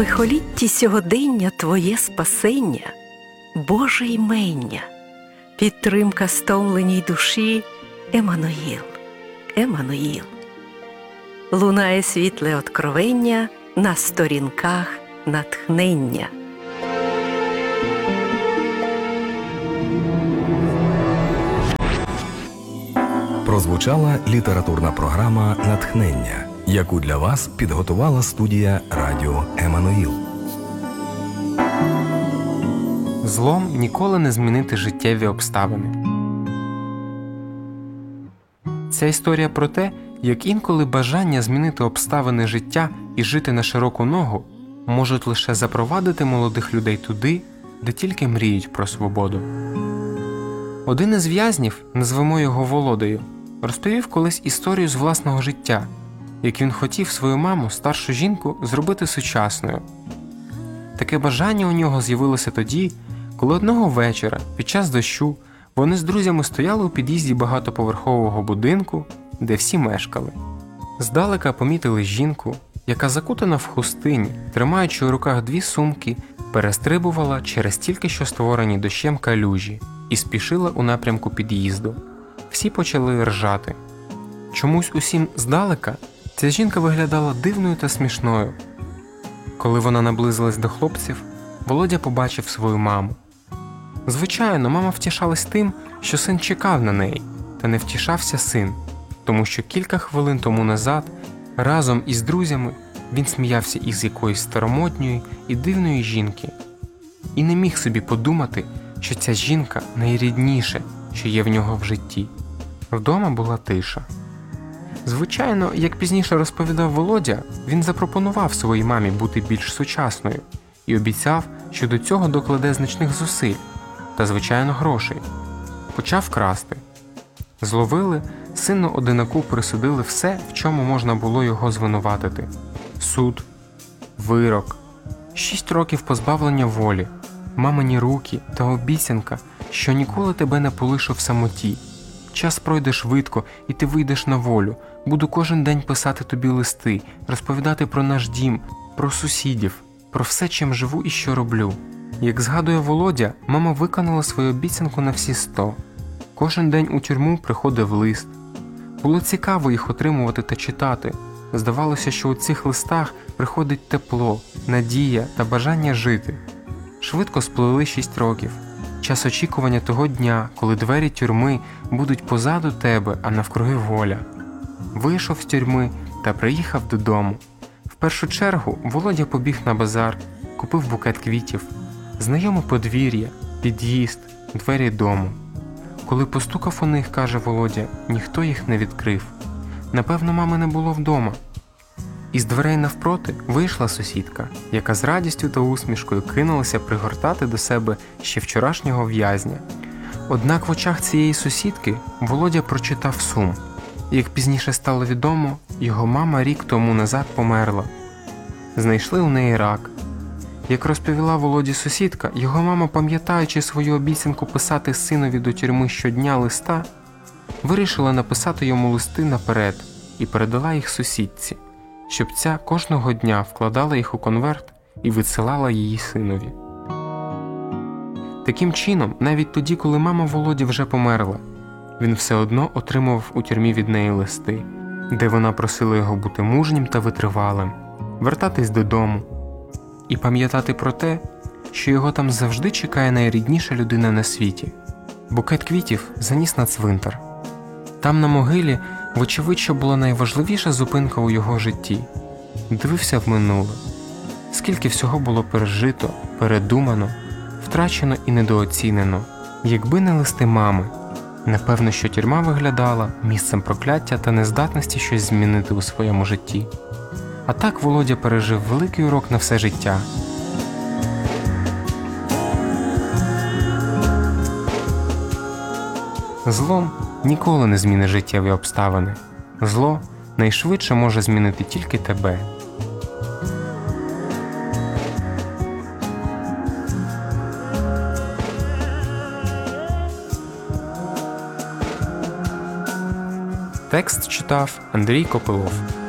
лихолітті сьогодення Твоє спасення, Боже ймення, підтримка стомленій душі, Еммануїл, Еммануїл. Лунає світле откровення на сторінках натхнення. Прозвучала літературна програма «Натхнення», яку для вас підготувала студія радіо «Еммануїл». Злом ніколи не змінити життєві обставини. Ця історія про те, як інколи бажання змінити обставини життя і жити на широку ногу можуть лише запровадити молодих людей туди, де тільки мріють про свободу. Один із в'язнів, назвемо його Володею, розповів колись історію з власного життя, як він хотів свою маму, старшу жінку, зробити сучасною. Таке бажання у нього з'явилося тоді, коли одного вечора, під час дощу, вони з друзями стояли у під'їзді багатоповерхового будинку, де всі мешкали. Здалека помітили жінку, яка закутана в хустині, тримаючи у руках 2 сумки, перестрибувала через тільки що створені дощем калюжі і спішила у напрямку під'їзду. Всі почали ржати. Чомусь усім здалека ця жінка виглядала дивною та смішною. Коли вона наблизилась до хлопців, Володя побачив свою маму. Звичайно, мама втішалась тим, що син чекав на неї, та не втішався син, тому що кілька хвилин тому назад разом із друзями він сміявся із якоїсь старомодньої і дивної жінки. І не міг собі подумати, що ця жінка найрідніше, що є в нього в житті. Вдома була тиша. Звичайно, як пізніше розповідав Володя, він запропонував своїй мамі бути більш сучасною і обіцяв, що до цього докладе значних зусиль та, звичайно, грошей. Почав красти. Зловили, сину одинаку присудили все, в чому можна було його звинуватити. Суд, вирок, 6 років позбавлення волі, мамині руки та обіцянка, що ніколи тебе не полишу в самоті. Час пройде швидко, і ти вийдеш на волю. Буду кожен день писати тобі листи, розповідати про наш дім, про сусідів, про все, чим живу і що роблю. Як згадує Володя, мама виконала свою обіцянку на всі 100. Кожен день у тюрму приходив лист. Було цікаво їх отримувати та читати. Здавалося, що у цих листах приходить тепло, надія та бажання жити. Швидко сплили 6 років. Час очікування того дня, коли двері тюрми будуть позаду тебе, а навкруги воля. Вийшов з тюрми та приїхав додому. В першу чергу Володя побіг на базар, купив букет квітів, знайоме подвір'я, під'їзд, двері дому. Коли постукав у них, каже Володя, ніхто їх не відкрив. Напевно, мами не було вдома. Із дверей навпроти вийшла сусідка, яка з радістю та усмішкою кинулася пригортати до себе ще вчорашнього в'язня. Однак в очах цієї сусідки Володя прочитав сум. Як пізніше стало відомо, його мама рік тому назад померла. Знайшли у неї рак. Як розповіла Володі сусідка, його мама, пам'ятаючи свою обіцянку писати синові до тюрми щодня листа, вирішила написати йому листи наперед і передала їх сусідці, щоб ця кожного дня вкладала їх у конверт і відсилала її синові. Таким чином, навіть тоді, коли мама Володі вже померла, він все одно отримував у тюрмі від неї листи, де вона просила його бути мужнім та витривалим, вертатись додому і пам'ятати про те, що його там завжди чекає найрідніша людина на світі. Букет квітів заніс на цвинтар. Там на могилі, вочевидь, що була найважливіша зупинка у його житті. Дивився в минуле. Скільки всього було пережито, передумано, втрачено і недооцінено. Якби не листи мами, напевно, що тюрма виглядала місцем прокляття та нездатності щось змінити у своєму житті. А так Володя пережив великий урок на все життя. Злом ніколи не змінить життєві обставини. Зло найшвидше може змінити тільки тебе. Текст читав Андрій Копилов.